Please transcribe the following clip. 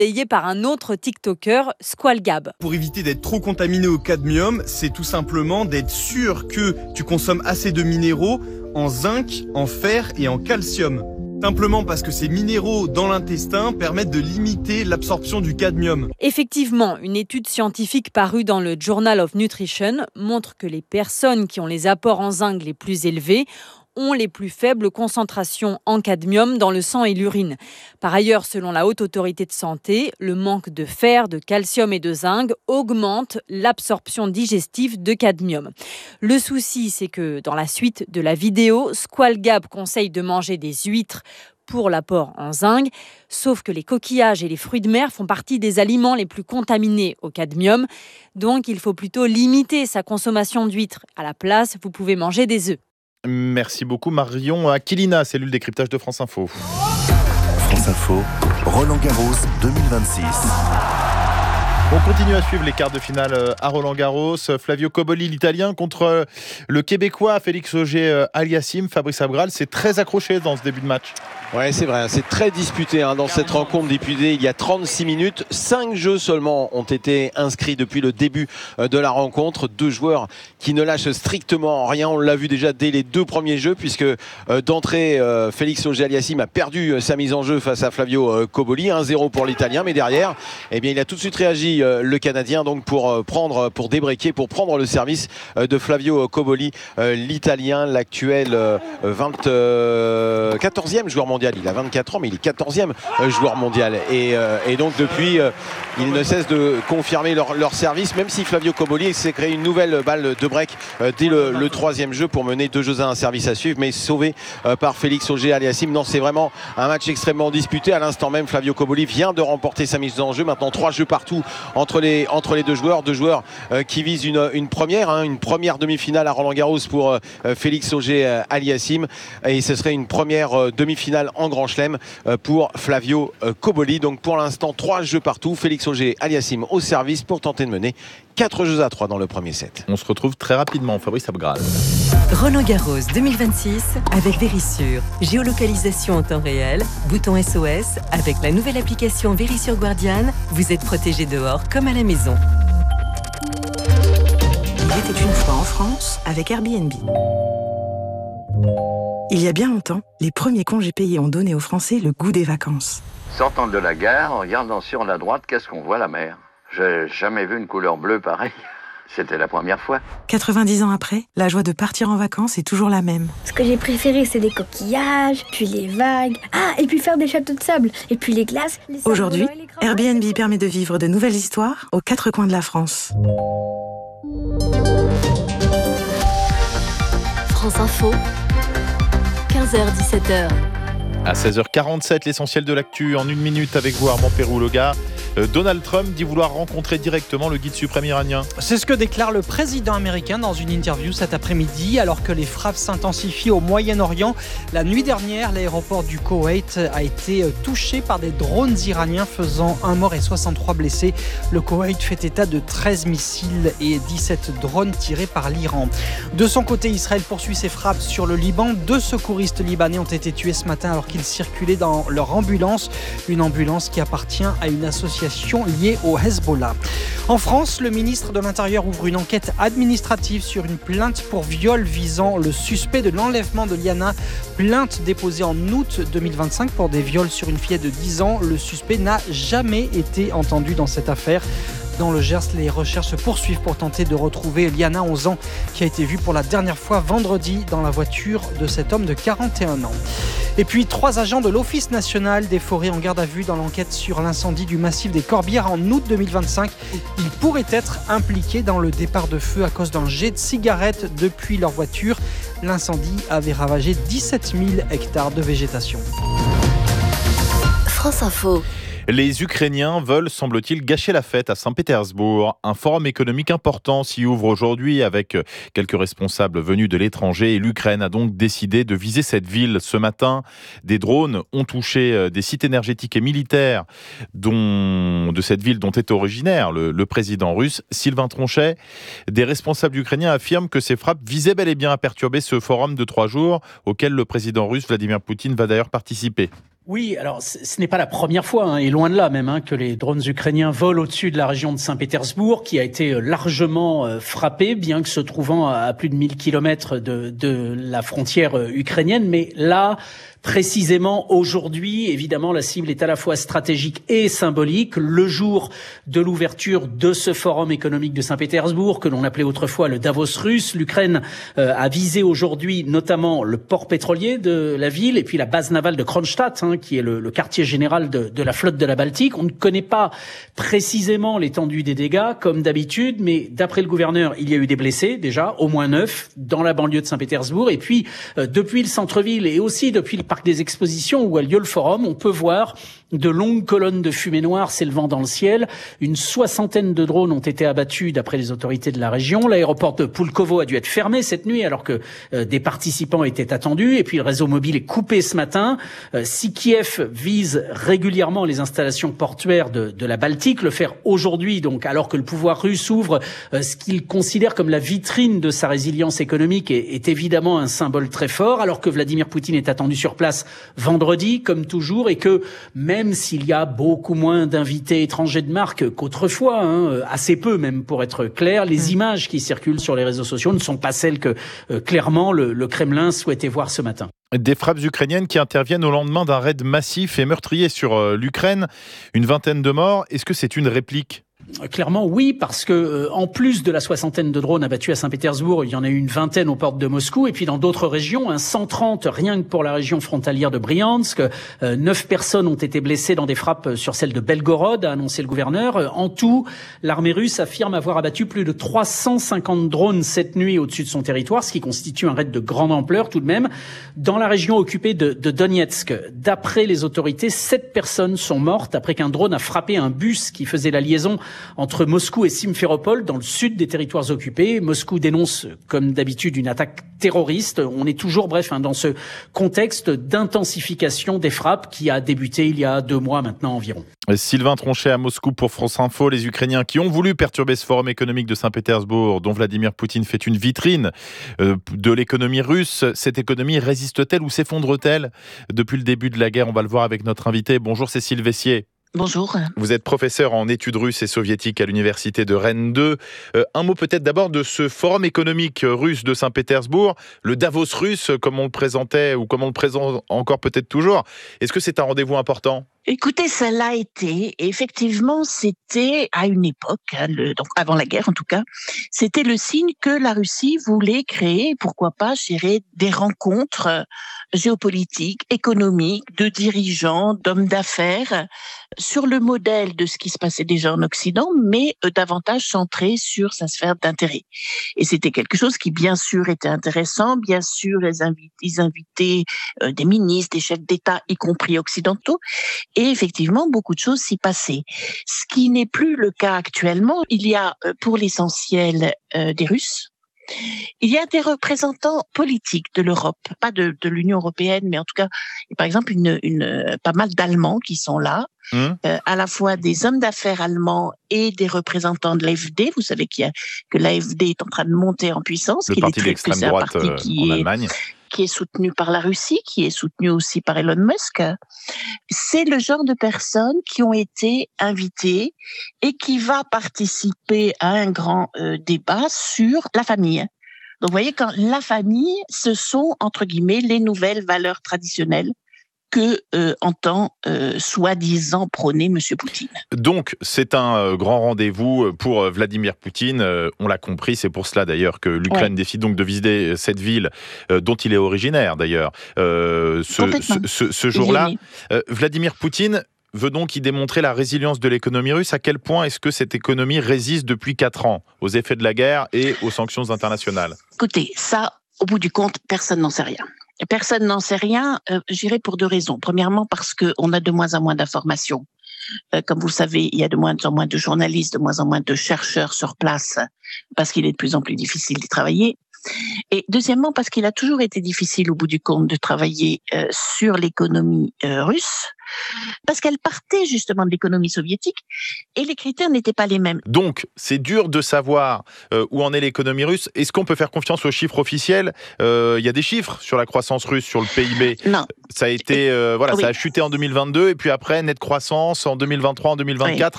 Payé par un autre TikToker, Squalgab. Pour éviter d'être trop contaminé au cadmium, c'est tout simplement d'être sûr que tu consommes assez de minéraux en zinc, en fer et en calcium. Simplement parce que ces minéraux dans l'intestin permettent de limiter l'absorption du cadmium. Effectivement, une étude scientifique parue dans le Journal of Nutrition montre que les personnes qui ont les apports en zinc les plus élevés ont les plus faibles concentrations en cadmium dans le sang et l'urine. Par ailleurs, selon la Haute Autorité de Santé, le manque de fer, de calcium et de zinc augmente l'absorption digestive de cadmium. Le souci, c'est que dans la suite de la vidéo, Squalgab conseille de manger des huîtres pour l'apport en zinc, sauf que les coquillages et les fruits de mer font partie des aliments les plus contaminés au cadmium. Donc, il faut plutôt limiter sa consommation d'huîtres. À la place, vous pouvez manger des œufs. Merci beaucoup Marion Aquilina, cellule décryptage de France Info. France Info, Roland-Garros 2026. On continue à suivre les quarts de finale à Roland-Garros. Flavio Cobolli, l'Italien, contre le Québécois Félix Auger-Aliassime. Fabrice Abgral, c'est très accroché dans ce début de match. Ouais, c'est vrai, c'est très disputé dans cette rencontre disputée il y a 36 minutes. 5 jeux seulement ont été inscrits depuis le début de la rencontre. 2 joueurs qui ne lâchent strictement rien. On l'a vu déjà dès les 2 premiers jeux, puisque d'entrée, Félix Auger-Aliassime a perdu sa mise en jeu face à Flavio Cobolli. 1-0 pour l'Italien, mais derrière, il a tout de suite réagi, le Canadien, donc pour débreaker, pour prendre le service de Flavio Cobolli, l'Italien, l'actuel 14e joueur mondial. Il a 24 ans, mais il est 14e joueur mondial. Et donc depuis, il ne cesse de confirmer leur service, même si Flavio Cobolli s'est créé une nouvelle balle de break dès le 3e jeu pour mener 2-1, un service à suivre, mais sauvé par Félix Auger-Aliassime. Non, c'est vraiment un match extrêmement disputé. À l'instant même, Flavio Cobolli vient de remporter sa mise en jeu. Maintenant, 3 jeux partout entre les 2 joueurs. 2 joueurs qui visent une première demi-finale à Roland-Garros pour Félix Auger-Aliassime. Et ce serait une première demi-finale en Grand Chelem pour Flavio Cobolli. Donc pour l'instant, 3 jeux partout. Félix Auger-Aliassime au service pour tenter de mener 4-3 dans le premier set. On se retrouve très rapidement, Fabrice Abgral. Roland-Garros 2026 avec Verisure. Géolocalisation en temps réel, bouton SOS. Avec la nouvelle application Verisure Guardian, vous êtes protégé dehors comme à la maison. Il était une fois en France avec Airbnb. Il y a bien longtemps, les premiers congés payés ont donné aux Français le goût des vacances. Sortant de la gare, en regardant sur la droite, qu'est-ce qu'on voit? La mer. J'ai jamais vu une couleur bleue pareille. C'était la première fois. 90 ans après, la joie de partir en vacances est toujours la même. Ce que j'ai préféré, c'est les coquillages, puis les vagues. Ah, et puis faire des châteaux de sable, et puis les glaces. Aujourd'hui, Airbnb permet de vivre de nouvelles histoires aux 4 coins de la France. France Info, 15h-17h. À 16h47, l'essentiel de l'actu en 1 minute avec vous, Armand Pérouloga. Donald Trump dit vouloir rencontrer directement le guide suprême iranien. C'est ce que déclare le président américain dans une interview cet après-midi, alors que les frappes s'intensifient au Moyen-Orient. La nuit dernière, l'aéroport du Koweït a été touché par des drones iraniens, faisant 1 mort et 63 blessés. Le Koweït fait état de 13 missiles et 17 drones tirés par l'Iran. De son côté, Israël poursuit ses frappes sur le Liban. 2 secouristes libanais ont été tués ce matin alors qu'ils circulaient dans leur ambulance. Une ambulance qui appartient à une association liée au Hezbollah. En France, le ministre de l'Intérieur ouvre une enquête administrative sur une plainte pour viol visant le suspect de l'enlèvement de Liana. Plainte déposée en août 2025 pour des viols sur une fillette de 10 ans. Le suspect n'a jamais été entendu dans cette affaire. Dans le Gers, les recherches se poursuivent pour tenter de retrouver Liana, 11 ans, qui a été vue pour la dernière fois vendredi dans la voiture de cet homme de 41 ans. Et puis 3 agents de l'Office national des forêts en garde à vue dans l'enquête sur l'incendie du massif des Corbières en août 2025. Ils pourraient être impliqués dans le départ de feu à cause d'un jet de cigarettes depuis leur voiture. L'incendie avait ravagé 17 000 hectares de végétation. France Info. Les Ukrainiens veulent, semble-t-il, gâcher la fête à Saint-Pétersbourg. Un forum économique important s'y ouvre aujourd'hui avec quelques responsables venus de l'étranger. Et l'Ukraine a donc décidé de viser cette ville. Ce matin, des drones ont touché des sites énergétiques et militaires de cette ville dont est originaire le président russe, Sylvain Tronchet. Des responsables ukrainiens affirment que ces frappes visaient bel et bien à perturber ce forum de 3 jours auquel le président russe Vladimir Poutine va d'ailleurs participer. Oui, alors ce n'est pas la première fois, et loin de là même, que les drones ukrainiens volent au-dessus de la région de Saint-Pétersbourg, qui a été largement frappée, bien que se trouvant à plus de 1000 kilomètres de la frontière ukrainienne. Mais là, précisément aujourd'hui, évidemment, la cible est à la fois stratégique et symbolique. Le jour de l'ouverture de ce forum économique de Saint-Pétersbourg, que l'on appelait autrefois le Davos russe, l'Ukraine a visé aujourd'hui notamment le port pétrolier de la ville et puis la base navale de Kronstadt, qui est le quartier général de la flotte de la Baltique. On ne connaît pas précisément l'étendue des dégâts, comme d'habitude, mais d'après le gouverneur, il y a eu des blessés, déjà, au moins 9, dans la banlieue de Saint-Pétersbourg. Et puis, depuis le centre-ville et aussi depuis le parc des expositions où a lieu le forum, on peut voir de longues colonnes de fumée noire s'élevant dans le ciel. Une 60aine de drones ont été abattus d'après les autorités de la région. L'aéroport de Pulkovo a dû être fermé cette nuit alors que des participants étaient attendus. Et puis le réseau mobile est coupé ce matin. Si Kiev vise régulièrement les installations portuaires de la Baltique, le faire aujourd'hui, donc alors que le pouvoir russe ouvre ce qu'il considère comme la vitrine de sa résilience économique, est évidemment un symbole très fort, alors que Vladimir Poutine est attendu sur place vendredi, comme toujours, et que même s'il y a beaucoup moins d'invités étrangers de marque qu'autrefois, assez peu même pour être clair, les images qui circulent sur les réseaux sociaux ne sont pas celles que clairement le Kremlin souhaitait voir ce matin. Des frappes ukrainiennes qui interviennent au lendemain d'un raid massif et meurtrier sur l'Ukraine. Une vingtaine de morts. Est-ce que c'est une réplique ? Clairement, oui, parce que en plus de la 60aine de drones abattus à Saint-Pétersbourg, il y en a eu une vingtaine aux portes de Moscou, et puis dans d'autres régions, 130 rien que pour la région frontalière de Briansk. 9 personnes ont été blessées dans des frappes sur celle de Belgorod, a annoncé le gouverneur. En tout, l'armée russe affirme avoir abattu plus de 350 drones cette nuit au-dessus de son territoire, ce qui constitue un raid de grande ampleur tout de même. Dans la région occupée de Donetsk, d'après les autorités, 7 personnes sont mortes après qu'un drone a frappé un bus qui faisait la liaison entre Moscou et Simferopol, dans le sud des territoires occupés. Moscou dénonce, comme d'habitude, une attaque terroriste. On est toujours, dans ce contexte d'intensification des frappes qui a débuté il y a 2 mois maintenant environ. Sylvain Tronchet à Moscou pour France Info. Les Ukrainiens qui ont voulu perturber ce forum économique de Saint-Pétersbourg, dont Vladimir Poutine fait une vitrine de l'économie russe, cette économie résiste-t-elle ou s'effondre-t-elle depuis le début de la guerre ? On va le voir avec notre invité. Bonjour Cécile Vessier. Bonjour. Vous êtes professeur en études russes et soviétiques à l'université de Rennes 2. Un mot peut-être d'abord de ce forum économique russe de Saint-Pétersbourg, le Davos russe, comme on le présentait ou comme on le présente encore peut-être toujours. Est-ce que c'est un rendez-vous important ? Écoutez, ça l'a été. Et effectivement, c'était à une époque, donc avant la guerre en tout cas, c'était le signe que la Russie voulait créer, pourquoi pas, des rencontres géopolitiques, économiques, de dirigeants, d'hommes d'affaires, sur le modèle de ce qui se passait déjà en Occident, mais davantage centré sur sa sphère d'intérêt. Et c'était quelque chose qui, bien sûr, était intéressant. Bien sûr, ils invitaient des ministres, des chefs d'État, y compris occidentaux. Et effectivement, beaucoup de choses s'y passaient. Ce qui n'est plus le cas actuellement. Il y a, pour l'essentiel, des Russes. Il y a des représentants politiques de l'Europe, pas de l'Union européenne, mais en tout cas, par exemple, pas mal d'Allemands qui sont là, à la fois des hommes d'affaires allemands et des représentants de l'AfD. Vous savez que l'AfD est en train de monter en puissance, le parti d'extrême droite en Allemagne, qui est soutenu par la Russie, qui est soutenu aussi par Elon Musk. C'est le genre de personnes qui ont été invitées et qui va participer à un grand débat sur la famille. Donc, vous voyez, quand la famille, ce sont, entre guillemets, les nouvelles valeurs traditionnelles que entend soi-disant prôner M. Poutine. Donc, c'est un grand rendez-vous pour Vladimir Poutine. On l'a compris, c'est pour cela d'ailleurs que l'Ukraine décide donc de visiter cette ville dont il est originaire d'ailleurs. Ce jour-là, Vladimir Poutine veut donc y démontrer la résilience de l'économie russe. À quel point est-ce que cette économie résiste depuis 4 ans aux effets de la guerre et aux sanctions internationales ? Écoutez, ça, au bout du compte, personne n'en sait rien. Personne n'en sait rien, je dirais pour 2 raisons. Premièrement, parce qu'on a de moins en moins d'informations. Comme vous le savez, il y a de moins en moins de journalistes, de moins en moins de chercheurs sur place, parce qu'il est de plus en plus difficile d'y travailler. Et deuxièmement, parce qu'il a toujours été difficile au bout du compte de travailler sur l'économie russe, parce qu'elle partait justement de l'économie soviétique et les critères n'étaient pas les mêmes. Donc, c'est dur de savoir où en est l'économie russe. Est-ce qu'on peut faire confiance aux chiffres officiels ? Il y a des chiffres sur la croissance russe, sur le PIB. Non. Ça a été, ça a chuté en 2022 et puis après, nette croissance en 2023, en 2024. Oui.